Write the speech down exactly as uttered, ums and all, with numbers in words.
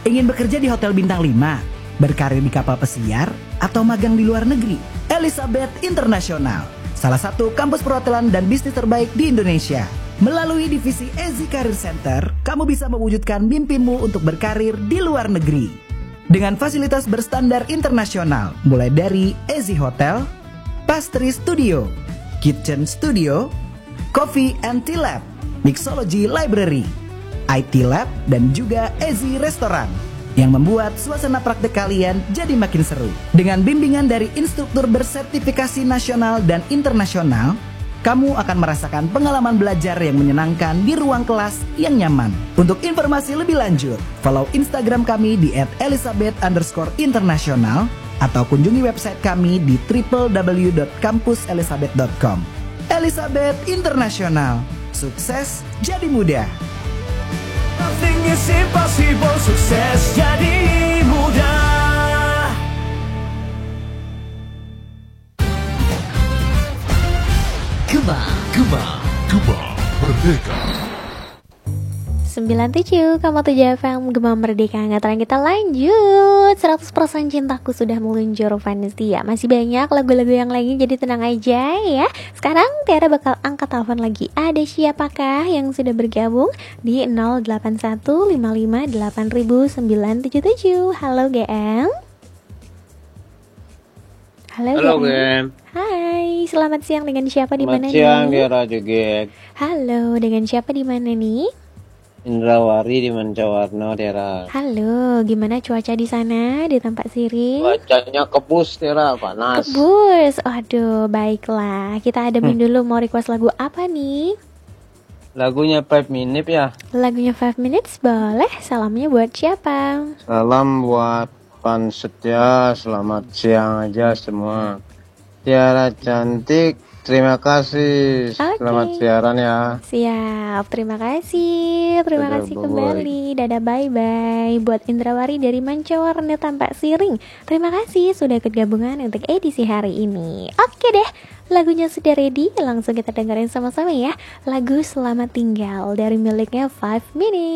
Ingin bekerja di hotel bintang lima, berkarir di kapal pesiar, atau magang di luar negeri? Elizabeth International, salah satu kampus perhotelan dan bisnis terbaik di Indonesia. Melalui divisi Ezi Career Center, kamu bisa mewujudkan mimpimu untuk berkarir di luar negeri. Dengan fasilitas berstandar internasional, mulai dari Ezi Hotel, Pastry Studio, Kitchen Studio, Coffee and Tea Lab, Mixology Library, I T Lab, dan juga Ezi Restoran yang membuat suasana praktek kalian jadi makin seru. Dengan bimbingan dari instruktur bersertifikasi nasional dan internasional, kamu akan merasakan pengalaman belajar yang menyenangkan di ruang kelas yang nyaman. Untuk informasi lebih lanjut, follow Instagram kami di et elizabeth underscore international atau kunjungi website kami di w w w dot kampus elizabeth dot com. Elizabeth International, sukses jadi mudah. Nothing is impossible, sukses jadi mudah. Gema, Gema, Gema Merdeka. sembilan puluh tujuh koma tujuh F M Gema Merdeka. Ngataran kita lanjut. Seratus persen cintaku sudah meluncur Vanessa. Masih banyak lagu-lagu yang lain, jadi tenang aja ya. Sekarang Tiara bakal angkat telepon lagi. Ada siapakah yang sudah bergabung di nol delapan satu lima lima delapan sembilan tujuh tujuh. Halo G M. Halo, Halo G M. G M. Hai, selamat siang, dengan siapa di mana Selamat siang nih? Tiara juga. Halo, dengan siapa di mana nih? Indrawari di Mancawarno Tiara. Halo, gimana cuaca di sana di tempat Siring? Cuacanya kebus Tiara, panas. Kebus, aduh baiklah. Kita adamin Hmm. dulu, mau request lagu apa nih? Lagunya Five Minutes ya. Lagunya five minutes boleh. Salamnya buat siapa? Salam buat Pan Setia, selamat siang aja semua. Tiara cantik, terima kasih. Oke. Selamat siaran ya. Siap, terima kasih. Terima Dadah, kasih bye-bye. kembali. Dadah, bye-bye. Buat Indrawari dari Mancawarna Tampak Siring, terima kasih sudah ikut gabungan untuk edisi hari ini. Oke deh, lagunya sudah ready. Langsung kita dengerin sama-sama ya. Lagu Selamat Tinggal dari miliknya five minutes.